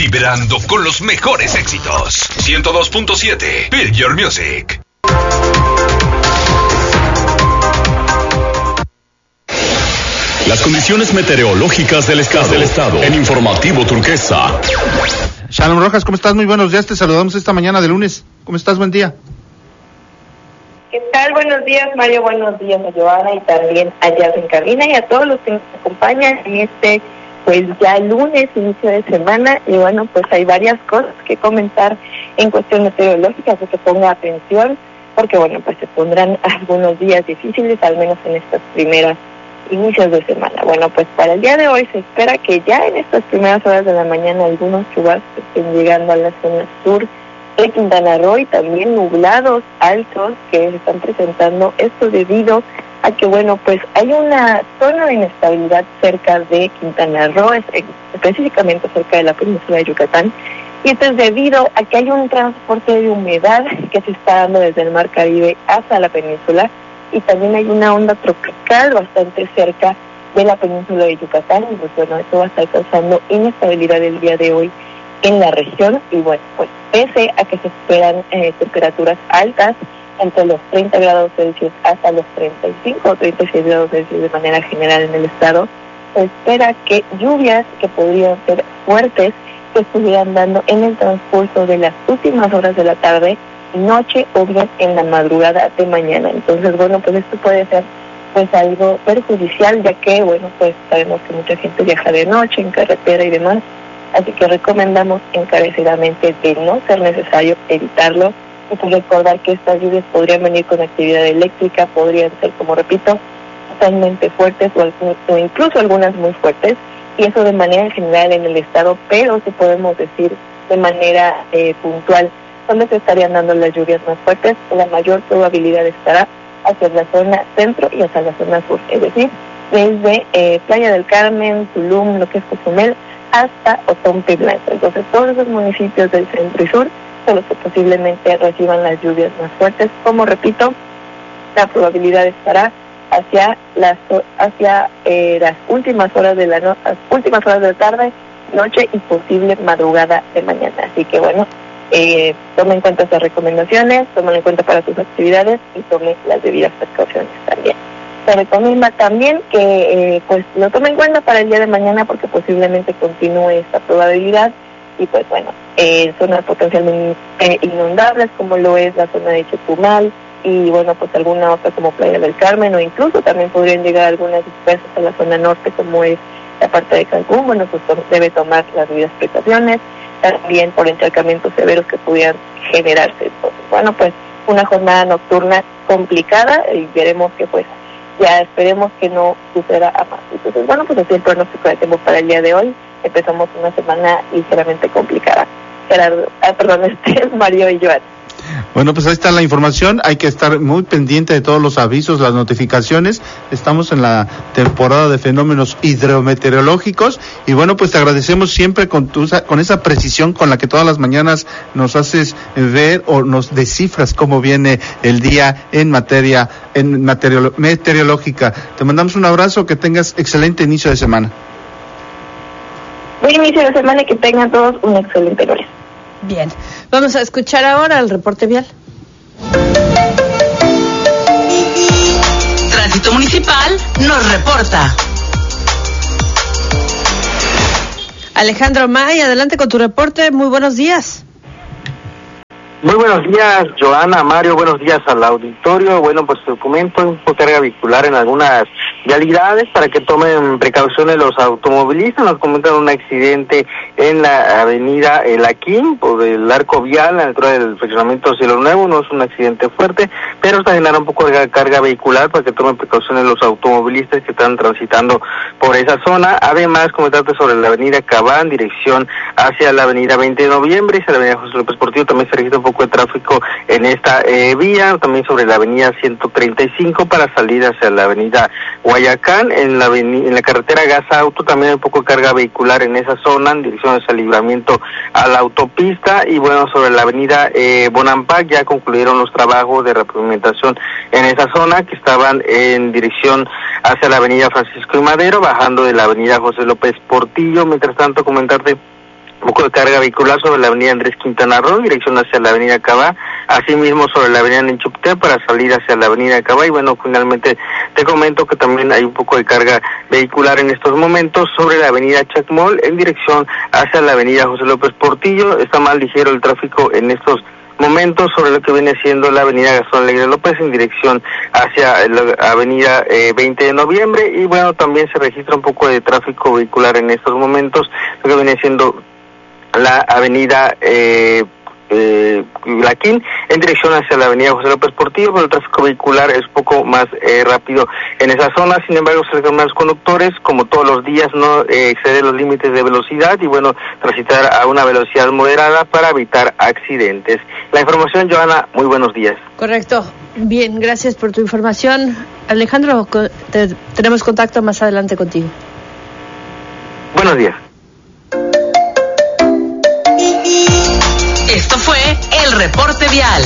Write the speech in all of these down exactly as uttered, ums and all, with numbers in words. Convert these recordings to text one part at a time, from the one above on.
Vibrando con los mejores éxitos. ciento dos punto siete Feel Your Music. Las condiciones meteorológicas del estado, del estado en Informativo Turquesa. Shalom Rojas, ¿cómo estás? Muy buenos días, te saludamos esta mañana de lunes. ¿Cómo estás? Buen día. ¿Qué tal? Buenos días, Mario. Buenos días a Joana y también a Jazz en cabina y a todos los que nos acompañan en este, pues ya lunes, inicio de semana. Y bueno, pues hay varias cosas que comentar en cuestión meteorológica, así que ponga atención, porque bueno, pues se pondrán algunos días difíciles, al menos en estas primeras inicios de semana. Bueno, pues para el día de hoy se espera que ya en estas primeras horas de la mañana algunos chubascos estén llegando a la zona sur de Quintana Roo y también nublados altos que se están presentando. Esto debido a que, bueno, pues hay una zona de inestabilidad cerca de Quintana Roo, específicamente cerca de la península de Yucatán, y esto es debido a que hay un transporte de humedad que se está dando desde el Mar Caribe hasta la península, y también hay una onda tropical bastante cerca de la península de Yucatán, y pues bueno, eso va a estar causando inestabilidad el día de hoy en la región. Y bueno, pues pese a que se esperan eh, temperaturas altas entre los treinta grados Celsius hasta los treinta y cinco o treinta y seis grados Celsius de manera general en el estado, se espera que lluvias que podrían ser fuertes que estuvieran dando en el transcurso de las últimas horas de la tarde, noche o bien en la madrugada de mañana. Entonces, bueno, pues esto puede ser pues algo perjudicial, ya que, bueno, pues sabemos que mucha gente viaja de noche en carretera y demás, así que recomendamos encarecidamente de no ser necesario evitarlo, y pues recordar que estas lluvias podrían venir con actividad eléctrica, podrían ser, como repito, totalmente fuertes o, o incluso algunas muy fuertes, y eso de manera general en el estado, pero si podemos decir de manera eh, puntual donde se estarían dando las lluvias más fuertes, la mayor probabilidad estará hacia la zona centro y hacia la zona sur, es decir, desde eh, Playa del Carmen, Tulum, lo que es Cozumel, hasta Otompe Blanco. Entonces, todos esos municipios del centro y sur son los que posiblemente reciban las lluvias más fuertes. Como repito, la probabilidad estará hacia las hacia eh, las últimas horas de la no, las últimas horas de la tarde, noche y posible madrugada de mañana. Así que bueno, eh, tome en cuenta estas recomendaciones, tomen en cuenta para sus actividades y tome las debidas precauciones también. Se recomienda también que eh, pues lo tome en cuenta para el día de mañana, porque posiblemente continúe esta probabilidad, y pues bueno, eh, zonas potencialmente inundables como lo es la zona de Chetumal y bueno, pues alguna otra como Playa del Carmen, o incluso también podrían llegar algunas dispersas a la zona norte como es la parte de Cancún. Bueno, pues debe tomar las debidas precauciones, también por encharcamientos severos que pudieran generarse. Entonces, bueno, pues una jornada nocturna complicada, y veremos que pues ya esperemos que no suceda a más. Entonces, bueno, pues así el pronóstico que tenemos para el día de hoy. Empezamos una semana ligeramente complicada. Gerardo, ah, perdón, este Mario y Joan. Bueno, pues ahí está la información. Hay que estar muy pendiente de todos los avisos, las notificaciones. Estamos en la temporada de fenómenos hidrometeorológicos, y bueno, pues te agradecemos siempre con tu, con esa precisión con la que todas las mañanas nos haces ver o nos descifras cómo viene el día en materia en materia meteorológica. Te mandamos un abrazo, que tengas excelente inicio de semana. Buen inicio de semana y que tengan todos un excelente lunes. Bien, vamos a escuchar ahora el reporte vial. Tránsito Municipal nos reporta. Alejandro May, adelante con tu reporte. Muy buenos días. Muy buenos días, Joana, Mario, buenos días al auditorio. Bueno, pues te comento un poco de carga vehicular en algunas vialidades para que tomen precauciones los automovilistas. Nos comentan un accidente en la avenida El Aquín, por el arco vial, a la altura del fraccionamiento Cielo Nuevo. No es un accidente fuerte, pero está generando un poco de carga vehicular para que tomen precauciones los automovilistas que están transitando por esa zona. Además, comentarte sobre la avenida Cabán, dirección hacia la avenida veinte de noviembre, y hacia la avenida José López Portillo, también se registra un poco de tráfico en esta eh, vía. También sobre la avenida ciento treinta y cinco para salir hacia la avenida Guayacán, en la avenida, en la carretera Gaza Auto también hay un poco de carga vehicular en esa zona, en dirección hacia el libramiento a la autopista. Y bueno, sobre la avenida eh, Bonampak ya concluyeron los trabajos de repavimentación en esa zona, que estaban en dirección hacia la avenida Francisco y Madero, bajando de la avenida José López Portillo. Mientras tanto, comentarte un poco de carga vehicular sobre la avenida Andrés Quintana Roo, dirección hacia la avenida Cabá, asimismo sobre la avenida Ninchupté para salir hacia la avenida Cabá, y bueno, finalmente te comento que también hay un poco de carga vehicular en estos momentos sobre la avenida Chacmol en dirección hacia la avenida José López Portillo. Está más ligero el tráfico en estos momentos sobre lo que viene siendo la avenida Gastón Alegre López en dirección hacia la avenida eh, veinte de noviembre, y bueno, también se registra un poco de tráfico vehicular en estos momentos, lo que viene siendo la avenida eh, eh, Laquín en dirección hacia la avenida José López Portillo, pero el tráfico vehicular es poco más eh, rápido en esa zona. Sin embargo, se recomienda a los conductores, como todos los días, no eh, exceder los límites de velocidad y bueno, transitar a una velocidad moderada para evitar accidentes. La información, Joana, muy buenos días. Correcto. Bien, gracias por tu información. Alejandro, te, tenemos contacto más adelante contigo. Buenos días. Esto fue el reporte vial.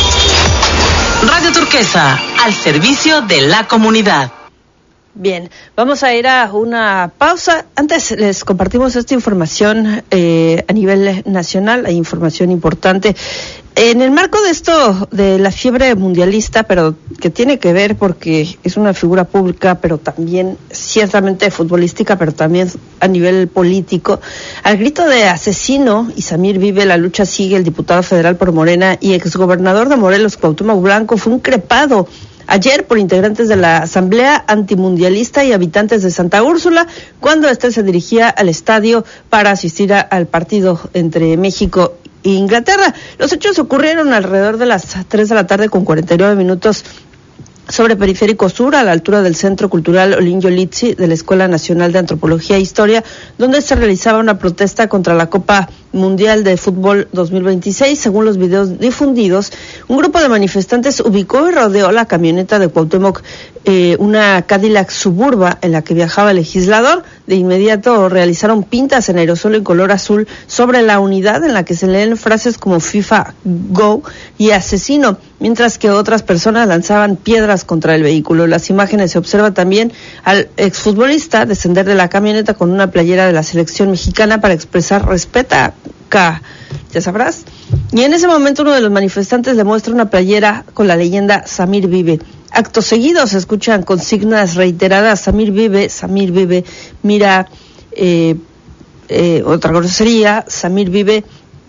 Radio Turquesa, al servicio de la comunidad. Bien, vamos a ir a una pausa. Antes les compartimos esta información eh, a nivel nacional, hay información importante. En el marco de esto, de la fiebre mundialista, pero que tiene que ver porque es una figura pública, pero también ciertamente futbolística, pero también a nivel político, al grito de asesino, Isamir vive, la lucha sigue. El diputado federal por Morena y exgobernador de Morelos, Cuauhtémoc Blanco, fue increpado ayer por integrantes de la Asamblea Antimundialista y habitantes de Santa Úrsula, cuando éste se dirigía al estadio para asistir a, al partido entre México e Inglaterra. Los hechos ocurrieron alrededor de las tres de la tarde con cuarenta y nueve minutos sobre Periférico Sur, a la altura del Centro Cultural Olinjo Litsi de la Escuela Nacional de Antropología e Historia, donde se realizaba una protesta contra la Copa Mundial de Fútbol dos mil veintiséis. Según los videos difundidos, un grupo de manifestantes ubicó y rodeó la camioneta de Cuauhtémoc, eh, una Cadillac Suburba en la que viajaba el legislador. De inmediato realizaron pintas en aerosol en color azul sobre la unidad, en la que se leen frases como FIFA Go y asesino, mientras que otras personas lanzaban piedras contra el vehículo. Las imágenes se observa también al exfutbolista descender de la camioneta con una playera de la selección mexicana para expresar respeto, ya sabrás. Y en ese momento uno de los manifestantes le muestra una playera con la leyenda Samir vive. Acto seguido se escuchan consignas reiteradas: Samir vive, Samir vive, mira, eh, eh, otra grosería, Samir vive,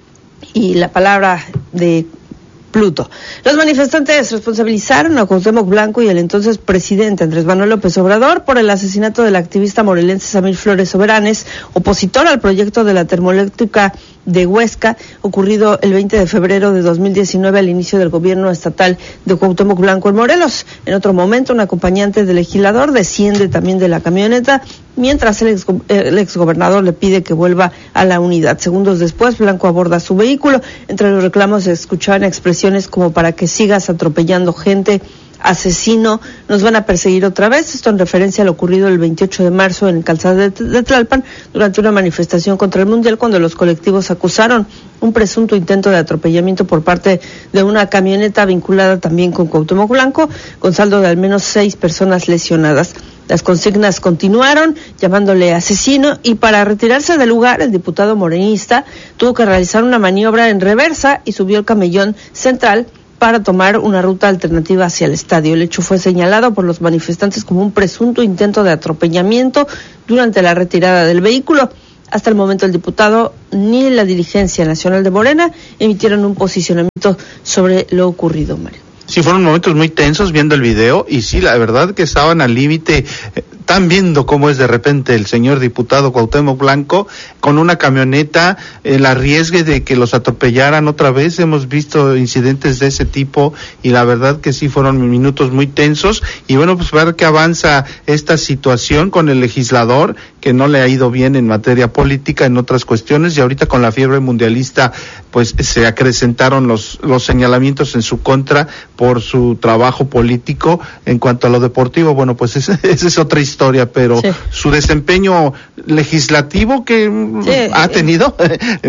y la palabra de Pluto. Los manifestantes responsabilizaron a Cuauhtémoc Blanco y el entonces presidente Andrés Manuel López Obrador por el asesinato del activista morelense Samir Flores Soberanes, opositor al proyecto de la termoeléctrica de Huesca, ocurrido el veinte de febrero de dos mil diecinueve al inicio del gobierno estatal de Cuauhtémoc Blanco en Morelos. En otro momento, un acompañante del legislador desciende también de la camioneta, mientras el, ex, el exgobernador le pide que vuelva a la unidad. Segundos después, Blanco aborda su vehículo. Entre los reclamos se escuchaban expresiones como: para que sigas atropellando gente, asesino, nos van a perseguir otra vez. Esto en referencia a lo ocurrido el veintiocho de marzo en el calzado de, de Tlalpan durante una manifestación contra el Mundial, cuando los colectivos acusaron un presunto intento de atropellamiento por parte de una camioneta vinculada también con Cuauhtémoc Blanco, con saldo de al menos seis personas lesionadas. Las consignas continuaron, llamándole asesino, y para retirarse del lugar, el diputado morenista tuvo que realizar una maniobra en reversa y subió el camellón central para tomar una ruta alternativa hacia el estadio. El hecho fue señalado por los manifestantes como un presunto intento de atropellamiento durante la retirada del vehículo. Hasta el momento el diputado ni la dirigencia nacional de Morena emitieron un posicionamiento sobre lo ocurrido, Mario. Sí, fueron momentos muy tensos viendo el video, y sí, la verdad que estaban al límite. Eh, están viendo cómo es de repente el señor diputado Cuauhtémoc Blanco con una camioneta, el arriesgue de que los atropellaran otra vez. Hemos visto incidentes de ese tipo y la verdad que sí fueron minutos muy tensos. Y bueno, pues ver que avanza esta situación con el legislador, que no le ha ido bien en materia política, en otras cuestiones, y ahorita con la fiebre mundialista pues se acrecentaron los los señalamientos en su contra por su trabajo político. En cuanto a lo deportivo, bueno, pues esa es otra historia, pero sí, su desempeño legislativo que sí, ha tenido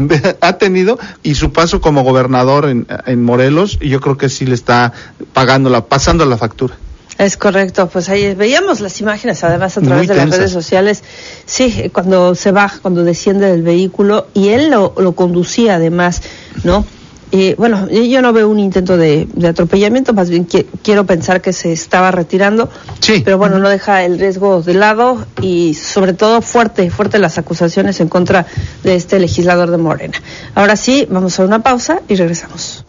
ha tenido y su paso como gobernador en, en Morelos, y yo creo que sí le está pagando la pasando la factura. Es correcto, pues ahí veíamos las imágenes, además a través Muy de tensas. las redes sociales, sí, cuando se baja, cuando desciende del vehículo, y él lo, lo conducía además, ¿no? Eh, bueno, yo no veo un intento de, de atropellamiento, más bien que, quiero pensar que se estaba retirando, Sí. pero bueno, no deja el riesgo de lado y sobre todo fuerte, fuerte las acusaciones en contra de este legislador de Morena. Ahora sí, vamos a una pausa y regresamos.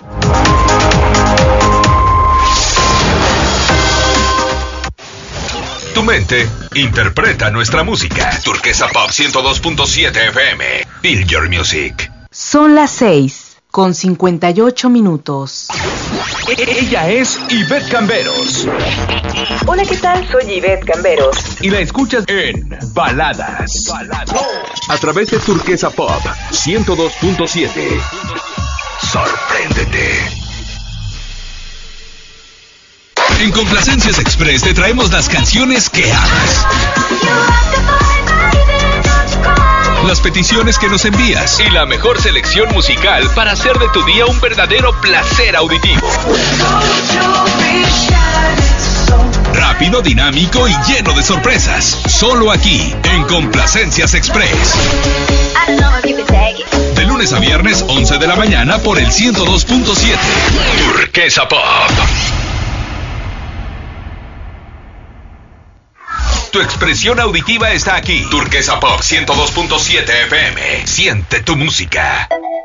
Tu mente interpreta nuestra música. Turquesa Pop ciento dos punto siete F M. Feel your music. Son las seis con cincuenta y ocho minutos. Ella es Ivette Camberos. Hola, ¿qué tal? Soy Ivette Camberos. Y la escuchas en Baladas. A través de Turquesa Pop ciento dos punto siete. Sorpréndete. En Complacencias Express te traemos las canciones que amas. Las peticiones que nos envías y la mejor selección musical para hacer de tu día un verdadero placer auditivo. Rápido, dinámico y lleno de sorpresas. Solo aquí, en Complacencias Express. De lunes a viernes, once de la mañana por el ciento dos punto siete. Turquesa Pop. Tu expresión auditiva está aquí. Turquesa Pop ciento dos punto siete F M. Siente tu música.